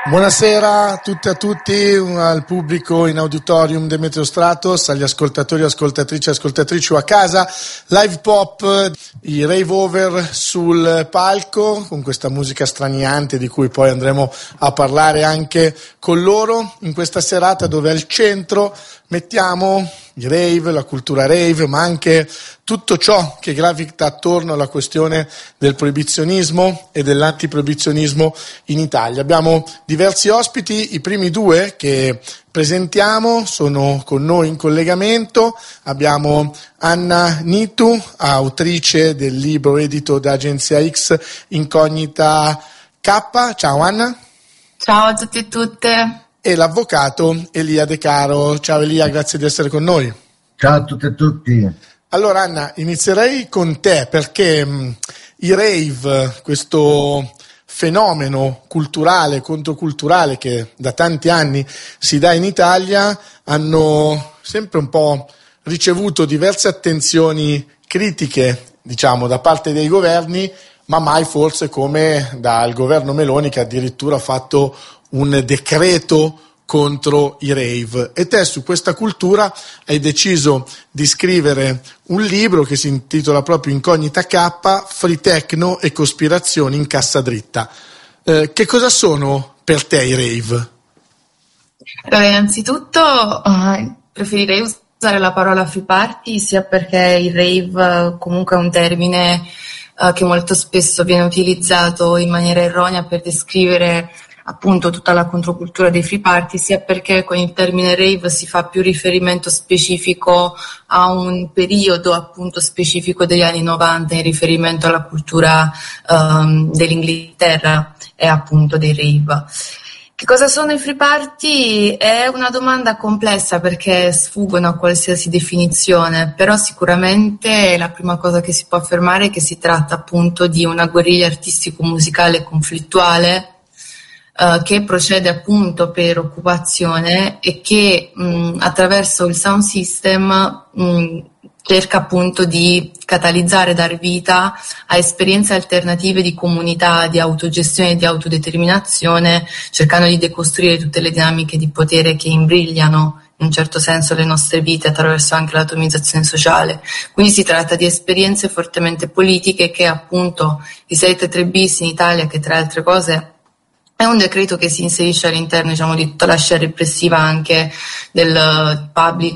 Buonasera a tutte e a tutti, al pubblico in auditorium Demetrio Stratos, agli ascoltatori, ascoltatrici o a casa. Live pop, i rave over sul palco con questa musica straniante di cui poi andremo a parlare anche con loro in questa serata dove al centro mettiamo i rave, la cultura rave, ma anche tutto ciò che gravita attorno alla questione del proibizionismo e dell'antiproibizionismo in Italia. Abbiamo diversi ospiti, i primi due che presentiamo sono con noi in collegamento. Abbiamo Anna Nitu, autrice del libro edito da Agenzia X Incognita K. Ciao Anna. Ciao a tutti e tutte. E l'avvocato Elia De Caro. Ciao Elia, grazie di essere con noi. Ciao a tutte e tutti. Allora Anna, inizierei con te perché i rave, questo fenomeno culturale, controculturale che da tanti anni si dà in Italia, hanno sempre un po' ricevuto diverse attenzioni critiche, diciamo, da parte dei governi, ma mai forse come dal governo Meloni, che addirittura ha fatto un decreto contro i rave. E te su questa cultura hai deciso di scrivere un libro che si intitola proprio Incognita K, Free Techno e cospirazioni in cassa dritta. Che cosa sono per te i rave? Allora, innanzitutto preferirei usare la parola free party, sia perché il rave comunque è un termine che molto spesso viene utilizzato in maniera erronea per descrivere appunto tutta la controcultura dei free party, sia perché con il termine rave si fa più riferimento specifico a un periodo appunto specifico degli anni 90 in riferimento alla cultura dell'Inghilterra e appunto dei rave. Che cosa sono i free party? È una domanda complessa perché sfuggono a qualsiasi definizione, però sicuramente la prima cosa che si può affermare è che si tratta appunto di una guerriglia artistico-musicale conflittuale che procede appunto per occupazione e che attraverso il sound system cerca appunto di catalizzare, dar vita a esperienze alternative di comunità, di autogestione e di autodeterminazione, cercando di decostruire tutte le dinamiche di potere che imbrigliano in un certo senso le nostre vite attraverso anche l'atomizzazione sociale. Quindi si tratta di esperienze fortemente politiche che appunto i 633 bis in Italia, che tra le altre cose è un decreto che si inserisce all'interno, diciamo, di tutta la scia repressiva anche del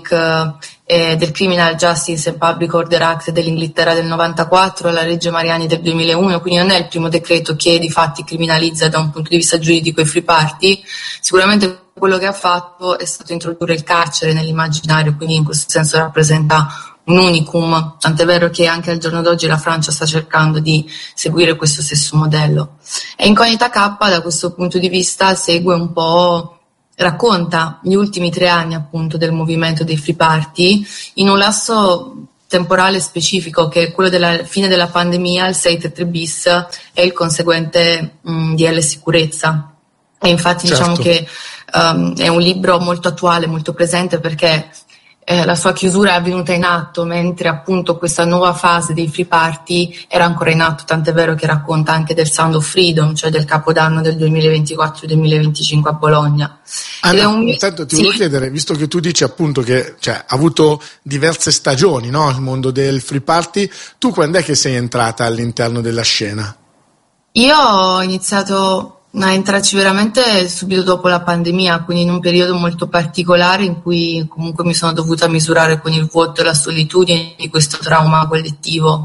del Criminal Justice and Public Order Act dell'Inghilterra del 94, la legge Mariani del 2001, quindi non è il primo decreto che di fatti criminalizza da un punto di vista giuridico i free party. Sicuramente quello che ha fatto è stato introdurre il carcere nell'immaginario, quindi in questo senso rappresenta un unicum, tant'è vero che anche al giorno d'oggi la Francia sta cercando di seguire questo stesso modello. E Incognita K da questo punto di vista segue un po', racconta gli ultimi 3 anni appunto del movimento dei free party in un lasso temporale specifico che è quello della fine della pandemia, il 633 bis e il conseguente DL sicurezza. E infatti diciamo che è un libro molto attuale, molto presente perché la sua chiusura è avvenuta in atto mentre appunto questa nuova fase dei free party era ancora in atto, tant'è vero che racconta anche del Sound of Freedom, cioè del Capodanno del 2024-2025 a Bologna. Intanto ti volevo chiedere, visto che tu dici appunto che ha avuto diverse stagioni, no, il mondo del free party, tu quando è che sei entrata all'interno della scena? Io ho iniziato a entrarci veramente subito dopo la pandemia, quindi in un periodo molto particolare in cui comunque mi sono dovuta misurare con il vuoto e la solitudine di questo trauma collettivo.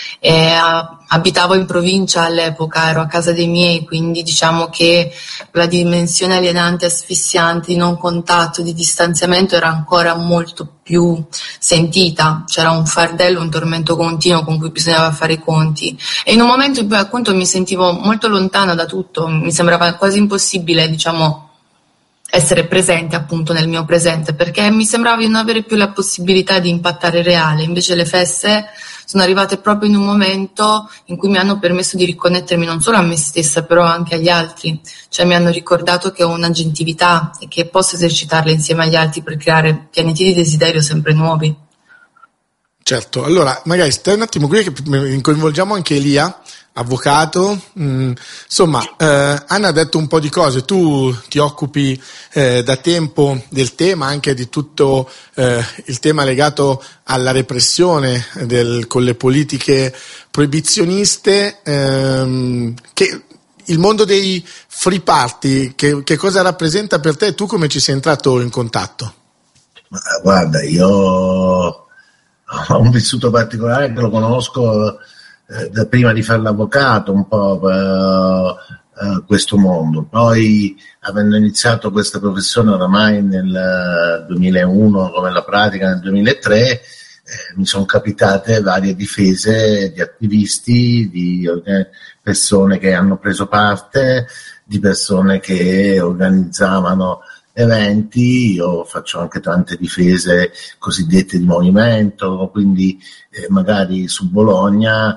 Abitavo in provincia all'epoca, ero a casa dei miei, quindi diciamo che la dimensione alienante, asfissiante, di non contatto, di distanziamento era ancora molto più sentita, c'era un fardello, un tormento continuo con cui bisognava fare i conti e in un momento in cui appunto mi sentivo molto lontana da tutto, mi sembrava quasi impossibile, diciamo, essere presente appunto nel mio presente, perché mi sembrava di non avere più la possibilità di impattare reale. Invece le feste sono arrivate proprio in un momento in cui mi hanno permesso di riconnettermi non solo a me stessa, però anche agli altri, cioè mi hanno ricordato che ho un'agentività e che posso esercitarla insieme agli altri per creare pianeti di desiderio sempre nuovi. Certo, allora magari stai un attimo qui che coinvolgiamo anche Elia, avvocato. Insomma, Anna ha detto un po' di cose, tu ti occupi da tempo del tema, anche di tutto il tema legato alla repressione con le politiche proibizioniste, che il mondo dei free party, che cosa rappresenta per te e tu come ci sei entrato in contatto? Guarda, io ho un vissuto particolare che lo conosco da prima di fare l'avvocato, un po' questo mondo. Poi, avendo iniziato questa professione oramai nel 2001, come la pratica nel 2003, mi sono capitate varie difese di attivisti, di persone che hanno preso parte, di persone che organizzavano eventi. Io faccio anche tante difese cosiddette di movimento, quindi magari su Bologna,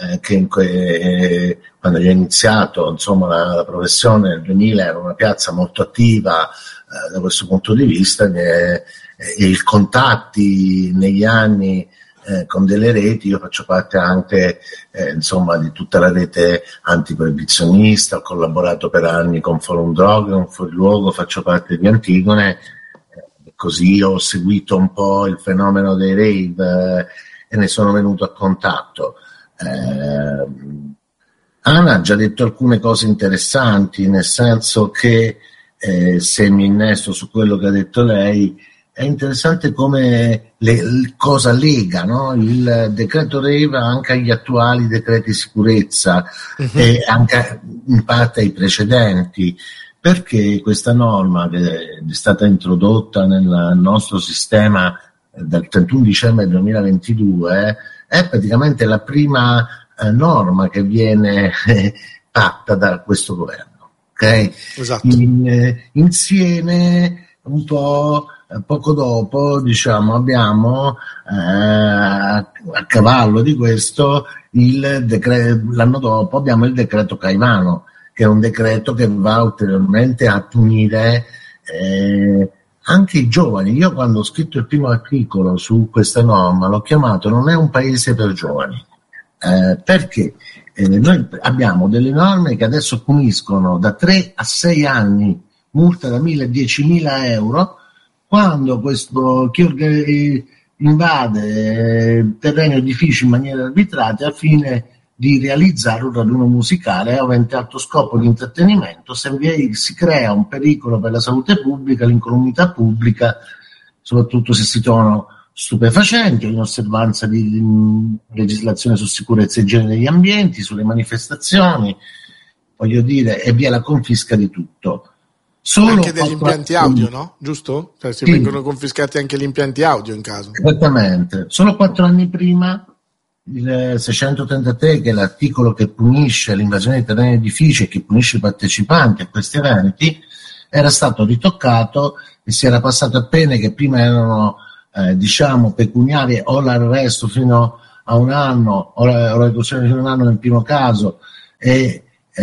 quando io ho iniziato la professione nel 2000 era una piazza molto attiva da questo punto di vista, e i contatti negli anni con delle reti. Io faccio parte anche di tutta la rete antiproibizionista, ho collaborato per anni con Forum Drog, con Fuori Luogo, faccio parte di Antigone, così ho seguito un po' il fenomeno dei rave e ne sono venuto a contatto. Anna ha già detto alcune cose interessanti, nel senso che se mi innesto su quello che ha detto lei, è interessante come cosa lega, no? Il decreto rave anche agli attuali decreti sicurezza e anche in parte ai precedenti, perché questa norma che è stata introdotta nel nostro sistema dal 31 dicembre 2022 è praticamente la prima norma che viene fatta da questo governo, ok? Esatto. Insieme un po' poco dopo, abbiamo a cavallo di questo l'anno dopo abbiamo il decreto Caivano, che è un decreto che va ulteriormente a punire anche i giovani. Io quando ho scritto il primo articolo su questa norma l'ho chiamato "Non è un paese per giovani", perché noi abbiamo delle norme che adesso puniscono da 3 a 6 anni, multa da 1.000 a 10.000 euro, quando chi invade terreni o edifici in maniera arbitraria al fine di realizzare un raduno musicale avente alto scopo di intrattenimento, se si crea un pericolo per la salute pubblica, l'incolumità pubblica, soprattutto se si trovano stupefacenti o in osservanza di legislazione su sicurezza e igiene degli ambienti, sulle manifestazioni, e via la confisca di tutto. Anche degli impianti audio, no? Giusto? Cioè, si vengono confiscati anche gli impianti audio in caso. Esattamente. Solo 4 anni prima il 633, che è l'articolo che punisce l'invasione di terreni ed edifici e che punisce i partecipanti a questi eventi, era stato ritoccato e si era passato a pene che prima erano pecuniarie, o l'arresto fino a 1 anno o la reclusione fino a 1 anno nel primo caso, e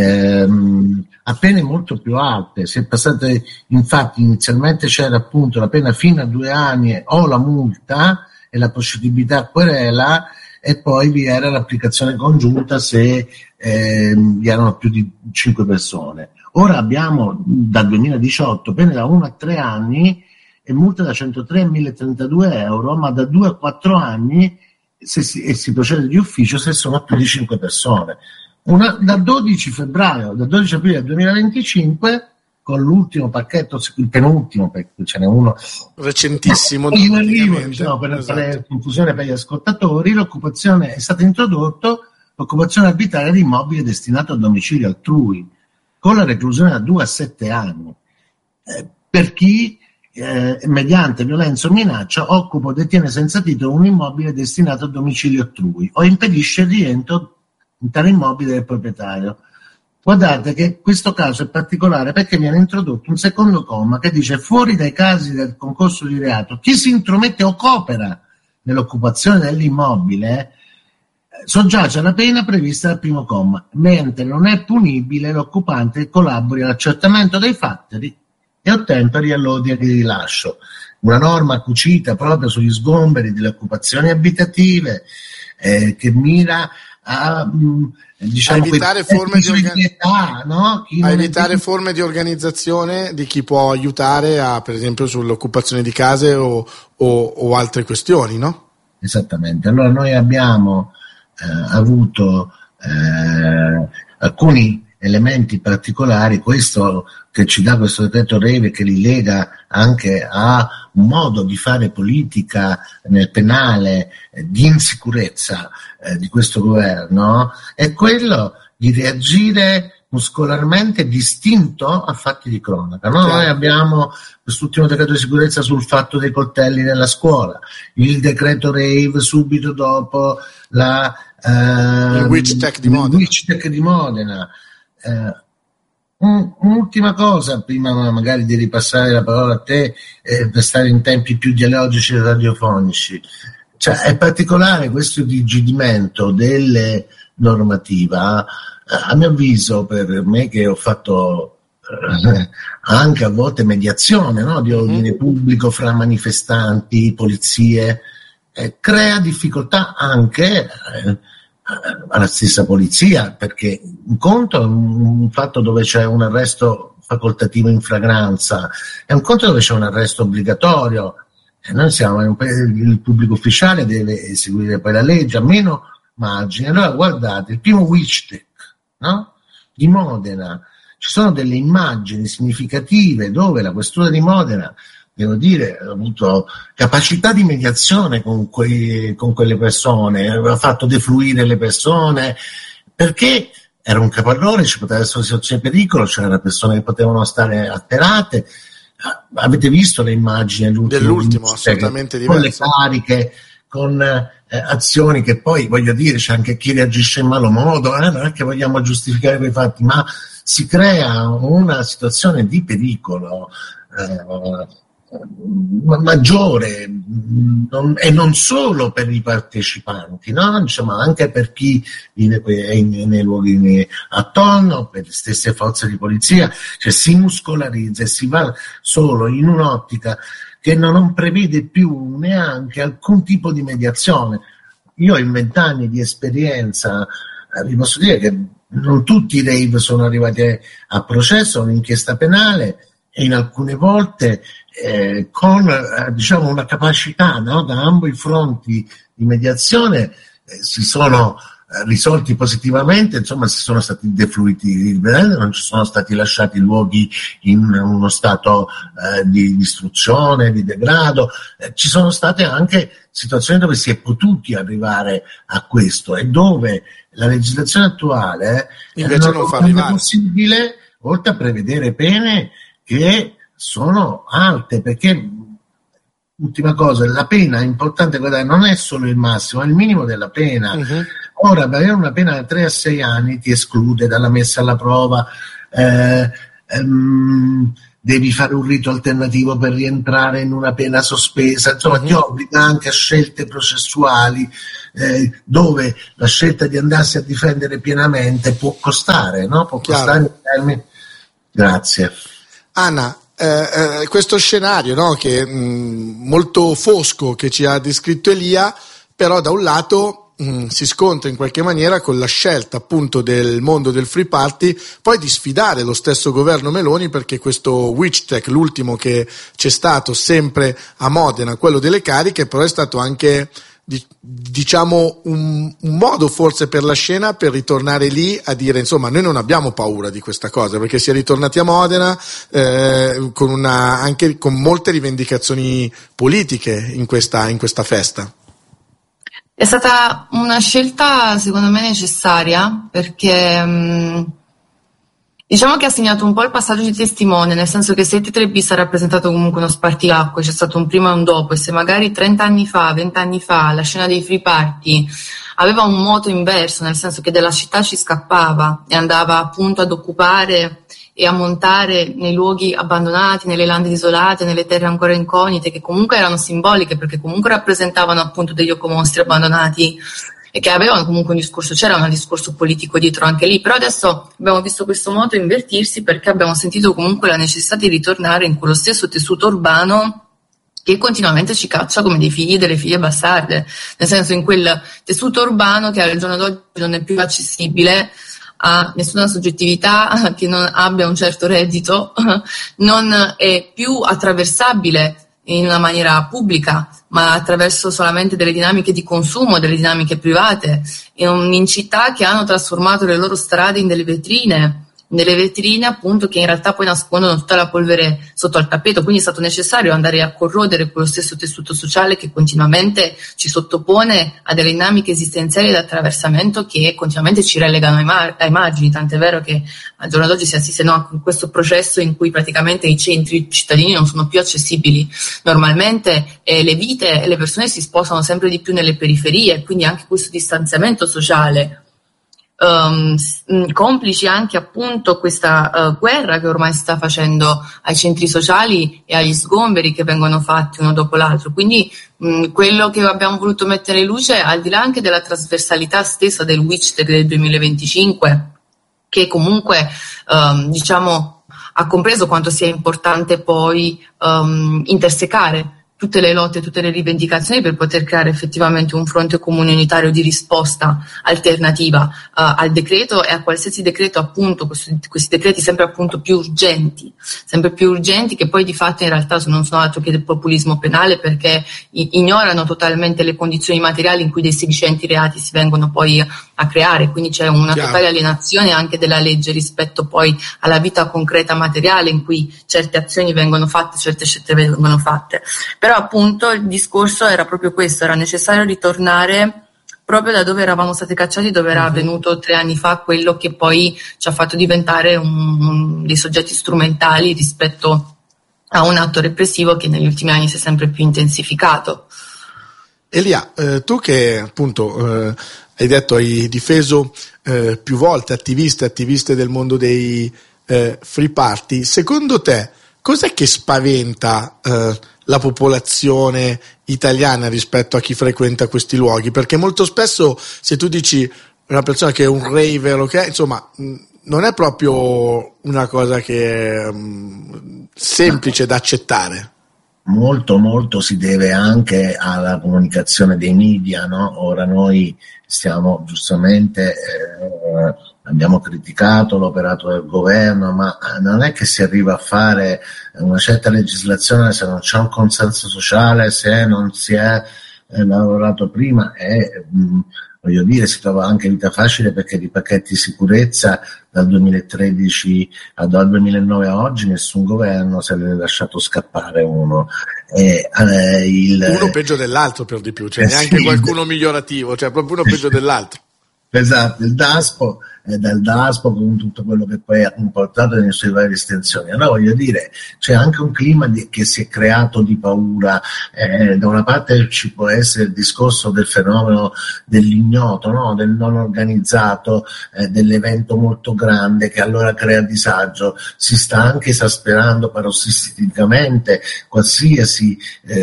a pene molto più alte. Si è passate, infatti inizialmente c'era appunto la pena fino a 2 anni o la multa e la procedibilità a querela, e poi vi era l'applicazione congiunta se vi erano più di 5 persone. Ora abbiamo dal 2018 pene da 1 a 3 anni e multa da 103 a 1.032 euro, ma da 2 a 4 anni e si procede di ufficio se sono più di 5 persone. Da 12 aprile 2025, con l'ultimo pacchetto, il penultimo, perché ce n'è uno recentissimo, per fare confusione per gli ascoltatori, l'occupazione è stata introdotta, l'occupazione arbitraria di immobile destinato a domicilio altrui, con la reclusione da 2 a 7 anni, per chi mediante violenza o minaccia occupa o detiene senza titolo un immobile destinato a domicilio altrui o impedisce il rientro in tale immobile del proprietario. Guardate che questo caso è particolare perché viene introdotto un secondo comma che dice: fuori dai casi del concorso di reato, chi si intromette o coopera nell'occupazione dell'immobile soggiace alla pena prevista dal primo comma, mentre non è punibile l'occupante che collabori all'accertamento dei fatti e ottemperare all'ordine di rilascio. Una norma cucita proprio sugli sgomberi delle occupazioni abitative, che mira a evitare forme di organizzazione di chi può aiutare per esempio sull'occupazione di case o altre questioni, no? Esattamente. Allora noi abbiamo avuto alcuni elementi particolari, questo che ci dà questo decreto Rave, che li lega anche a un modo di fare politica nel penale di insicurezza di questo governo, è quello di reagire muscolarmente distinto a fatti di cronaca, no? Noi abbiamo quest'ultimo decreto di sicurezza sul fatto dei coltelli nella scuola, il decreto Rave subito dopo il Witch Tech di Modena. Un'ultima cosa prima magari di ripassare la parola a te, per stare in tempi più dialogici e radiofonici. Cioè, è particolare questo digidimento delle normativa, a mio avviso, per me che ho fatto anche a volte mediazione, no, di ordine pubblico fra manifestanti, polizie, crea difficoltà anche alla stessa polizia, perché un conto è un fatto dove c'è un arresto facoltativo in fragranza, è un conto dove c'è un arresto obbligatorio, e noi siamo in un paese, il pubblico ufficiale deve eseguire poi la legge a meno margine. Allora guardate, il primo Witch Tech, no? Di Modena, ci sono delle immagini significative dove la questura di Modena, devo dire, ha avuto capacità di mediazione con quelle persone, aveva fatto defluire le persone, perché era un capannone, ci poteva essere una situazione di pericolo, c'erano persone che potevano stare atterrate. Avete visto le immagini dell'ultimo assolutamente diverso, con le cariche, con azioni che poi, voglio dire, c'è anche chi reagisce in malo modo, non è che vogliamo giustificare quei fatti, ma si crea una situazione di pericolo maggiore, e non solo per i partecipanti, no? Diciamo anche per chi vive nei luoghi attorno, per le stesse forze di polizia, cioè si muscolarizza e si va solo in un'ottica che non prevede più neanche alcun tipo di mediazione. Io in 20 anni di esperienza vi posso dire che non tutti i rave sono arrivati a processo, a un'inchiesta penale, e in alcune volte con diciamo una capacità, no, da ambo i fronti di mediazione si sono risolti positivamente, insomma si sono stati defluiti, non ci sono stati lasciati luoghi in uno stato di distruzione, di degrado, ci sono state anche situazioni dove si è potuti arrivare a questo e dove la legislazione attuale invece non fa arrivare. È possibile, oltre a prevedere pene che sono alte, perché ultima cosa, la pena è importante, guardare, non è solo il massimo, è il minimo della pena. Ora, avere una pena da 3 a 6 anni ti esclude dalla messa alla prova, devi fare un rito alternativo per rientrare in una pena sospesa, insomma ti obbliga anche a scelte processuali dove la scelta di andarsi a difendere pienamente può costare, no? Può costare in termini. Grazie. Anna, questo scenario, no, che molto fosco che ci ha descritto Elia, però da un lato si scontra in qualche maniera con la scelta appunto del mondo del free party poi di sfidare lo stesso governo Meloni, perché questo Witch Tech, l'ultimo che c'è stato sempre a Modena, quello delle cariche, però è stato anche diciamo un modo forse per la scena per ritornare lì a dire insomma noi non abbiamo paura di questa cosa, perché si è ritornati a Modena anche con molte rivendicazioni politiche in questa festa. È stata una scelta secondo me necessaria, perché diciamo che ha segnato un po' il passaggio di testimone, nel senso che 7-3 bis ha rappresentato comunque uno spartiacque, c'è stato un prima e un dopo, e se magari 30 anni fa, 20 anni fa la scena dei free party aveva un moto inverso, nel senso che della città ci scappava e andava appunto ad occupare e a montare nei luoghi abbandonati, nelle lande isolate, nelle terre ancora incognite, che comunque erano simboliche perché comunque rappresentavano appunto degli ecomostri abbandonati e che avevano comunque un discorso, c'era un discorso politico dietro anche lì, però adesso abbiamo visto questo moto invertirsi perché abbiamo sentito comunque la necessità di ritornare in quello stesso tessuto urbano che continuamente ci caccia come dei figli delle figlie bastarde, nel senso in quel tessuto urbano che al giorno d'oggi non è più accessibile a nessuna soggettività che non abbia un certo reddito, non è più attraversabile in una maniera pubblica, ma attraverso solamente delle dinamiche di consumo, delle dinamiche private, in città che hanno trasformato le loro strade in delle vetrine appunto che in realtà poi nascondono tutta la polvere sotto al tappeto, quindi è stato necessario andare a corrodere quello stesso tessuto sociale che continuamente ci sottopone a delle dinamiche esistenziali ed attraversamento che continuamente ci relegano ai margini, tant'è vero che al giorno d'oggi si assiste a questo processo in cui praticamente i centri cittadini non sono più accessibili normalmente e le vite e le persone si spostano sempre di più nelle periferie, quindi anche questo distanziamento sociale complici anche appunto questa guerra che ormai si sta facendo ai centri sociali e agli sgomberi che vengono fatti uno dopo l'altro, quindi quello che abbiamo voluto mettere in luce, al di là anche della trasversalità stessa del WICT del 2025, che comunque diciamo ha compreso quanto sia importante poi intersecare tutte le lotte, tutte le rivendicazioni per poter creare effettivamente un fronte comune unitario di risposta alternativa al decreto e a qualsiasi decreto, appunto questi decreti sempre appunto più urgenti che poi di fatto in realtà non sono altro che del populismo penale, perché ignorano totalmente le condizioni materiali in cui dei sedicenti reati si vengono poi a creare, quindi c'è una totale alienazione anche della legge rispetto poi alla vita concreta materiale in cui certe azioni vengono fatte, certe scelte vengono fatte. Però appunto il discorso era proprio questo, era necessario ritornare proprio da dove eravamo stati cacciati, dove era avvenuto 3 anni fa quello che poi ci ha fatto diventare dei soggetti strumentali rispetto a un atto repressivo che negli ultimi anni si è sempre più intensificato. Elia, tu che appunto hai detto hai difeso più volte attiviste del mondo dei free party, secondo te cos'è che spaventa la popolazione italiana rispetto a chi frequenta questi luoghi? Perché molto spesso se tu dici una persona che è un raver, ok, insomma non è proprio una cosa che è semplice da accettare. Molto si deve anche alla comunicazione dei media, no? Ora noi stiamo giustamente abbiamo criticato l'operato del governo, ma non è che si arriva a fare una certa legislazione se non c'è un consenso sociale, se non si è lavorato prima voglio dire, si trova anche vita facile perché di pacchetti di sicurezza dal 2013 dal 2009 a oggi nessun governo se ne è lasciato scappare uno. Uno peggio dell'altro per di più, cioè neanche qualcuno migliorativo, cioè proprio uno peggio dell'altro. Esatto, il DASPO dal DASPO con tutto quello che poi ha comportato nelle sue varie estensioni. Allora voglio dire, c'è anche un clima che si è creato di paura, da una parte ci può essere il discorso del fenomeno dell'ignoto, no? Del non organizzato, dell'evento molto grande che allora crea disagio, si sta anche esasperando parossisticamente qualsiasi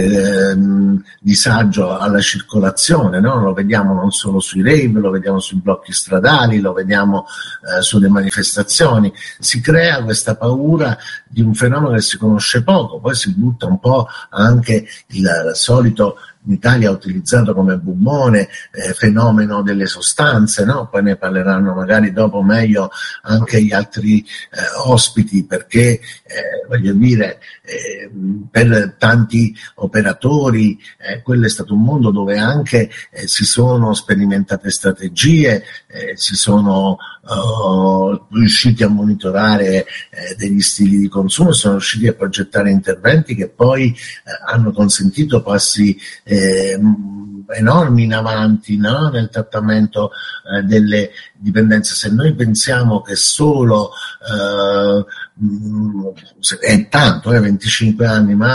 disagio alla circolazione, no? Lo vediamo non solo sui rave, lo vediamo sui blocchi stradali, lo vediamo sulle manifestazioni, si crea questa paura di un fenomeno che si conosce poco, poi si butta un po' anche il solito in Italia utilizzato come bubbone fenomeno delle sostanze, no? Poi ne parleranno magari dopo meglio anche gli altri ospiti, perché voglio dire per tanti operatori quello è stato un mondo dove anche si sono sperimentate strategie, si sono riusciti a monitorare degli stili di consumo, sono riusciti a progettare interventi che poi hanno consentito passi enormi in avanti, no? Nel trattamento delle dipendenze. Se noi pensiamo che solo è tanto, 25 anni, ma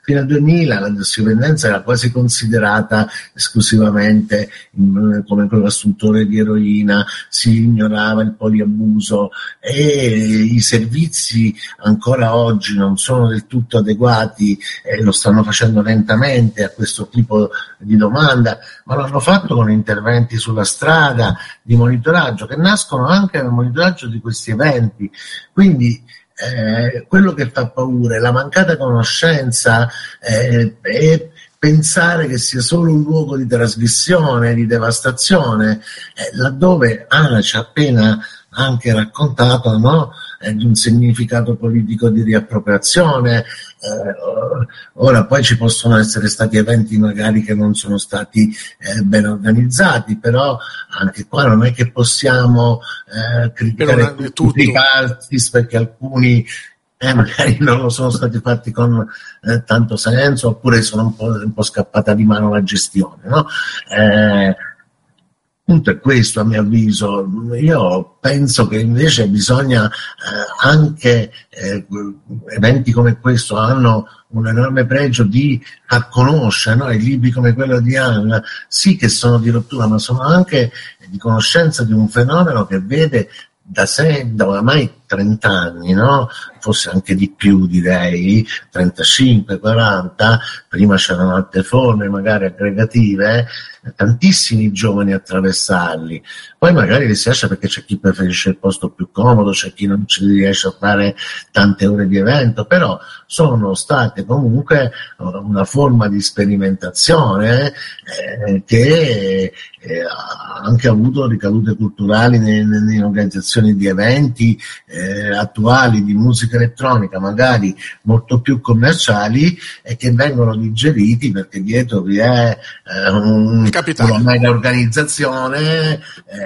fino al 2000 la tossicodipendenza era quasi considerata esclusivamente come assuntore di eroina, si ignorava il poliabuso e i servizi ancora oggi non sono del tutto adeguati, lo stanno facendo lentamente a questo tipo di domanda, ma l'hanno fatto con interventi sulla strada di monitoraggio che nascono anche dal monitoraggio di questi eventi. Quindi quello che fa paura è la mancata conoscenza e pensare che sia solo un luogo di trasgressione, di devastazione, laddove Anna ci ha appena anche raccontato, no? Di un significato politico di riappropriazione. Ora poi ci possono essere stati eventi magari che non sono stati ben organizzati, però anche qua non è che possiamo criticare tutti i casi, perché alcuni magari non lo sono stati fatti con tanto senso, oppure sono un po' scappata di mano la gestione, no? Punto è questo, a mio avviso. Io penso che invece bisogna anche eventi come questo hanno un enorme pregio di far conoscere, no? I libri come quello di Anna sì che sono di rottura, ma sono anche di conoscenza di un fenomeno che vede da oramai 30 anni, no? Forse anche di più, direi 35, 40, prima c'erano altre forme magari aggregative, tantissimi giovani attraversarli, poi magari li si lascia perché c'è chi preferisce il posto più comodo, c'è chi non ci riesce a fare tante ore di evento, però sono state comunque una forma di sperimentazione che ha anche avuto ricadute culturali nelle organizzazioni di eventi attuali di musica elettronica, magari molto più commerciali, e che vengono digeriti perché dietro vi è una mega organizzazione,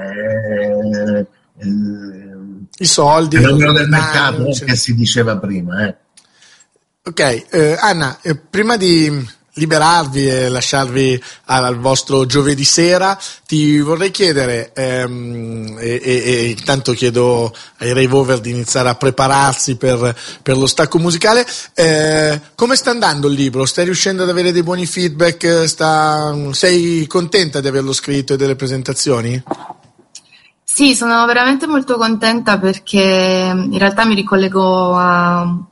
i soldi, il numero del mercato che si diceva prima. Ok, Anna, prima di liberarvi e lasciarvi al vostro giovedì sera, ti vorrei chiedere, e intanto chiedo ai Rave Over di iniziare a prepararsi per lo stacco musicale, come sta andando il libro? Stai riuscendo ad avere dei buoni feedback? Sei contenta di averlo scritto e delle presentazioni? Sì, sono veramente molto contenta perché in realtà mi ricollego a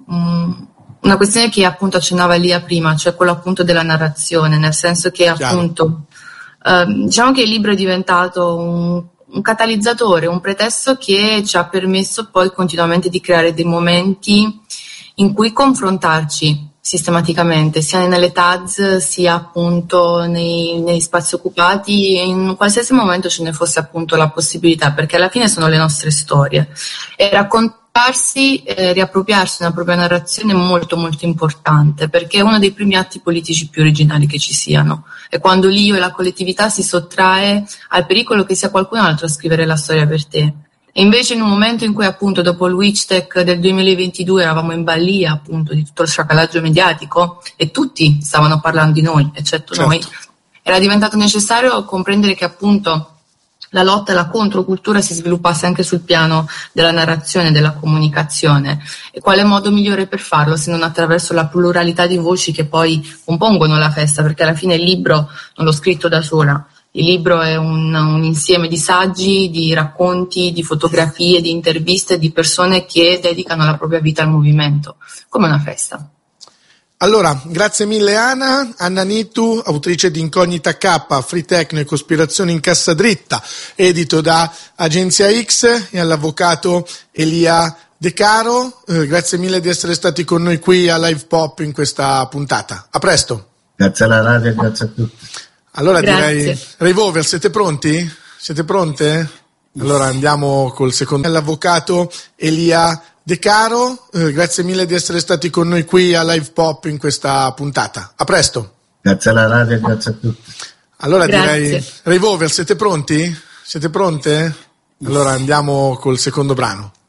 una questione che appunto accennava Elia prima, cioè quello appunto della narrazione, nel senso che appunto diciamo che il libro è diventato un catalizzatore, un pretesto che ci ha permesso poi continuamente di creare dei momenti in cui confrontarci sistematicamente, sia nelle TADS sia appunto nei spazi occupati, e in qualsiasi momento ce ne fosse appunto la possibilità, perché alla fine sono le nostre storie e raccontarsi, riappropriarsi una propria narrazione è molto molto importante, perché è uno dei primi atti politici più originali che ci siano, è quando l'io e la collettività si sottrae al pericolo che sia qualcun altro a scrivere la storia per te. E invece in un momento in cui appunto dopo il Witchtech del 2022 eravamo in balia appunto di tutto il sciacallaggio mediatico e tutti stavano parlando di noi, eccetto noi, era diventato necessario comprendere che appunto la lotta e la controcultura si sviluppasse anche sul piano della narrazione e della comunicazione. E quale modo migliore per farlo se non attraverso la pluralità di voci che poi compongono la festa, perché alla fine il libro non l'ho scritto da sola. Il libro è un insieme di saggi, di racconti, di fotografie, di interviste di persone che dedicano la propria vita al movimento, come una festa. Allora, grazie mille Anna Nitu, autrice di Incognita K, Free Techno e Cospirazione in Cassa Dritta, edito da Agenzia X, e all'avvocato Elia De Caro. Grazie mille di essere stati con noi qui a Live Pop in questa puntata. A presto. Grazie alla radio e grazie a tutti. Allora direi, Rave Over, siete pronti? Siete pronte? Allora andiamo col secondo. L'avvocato Elia De Caro, grazie mille di essere stati con noi qui a Live Pop in questa puntata. A presto. Grazie alla radio e grazie a tutti. Allora direi, Rave Over, siete pronti? Siete pronte? Allora andiamo col secondo brano.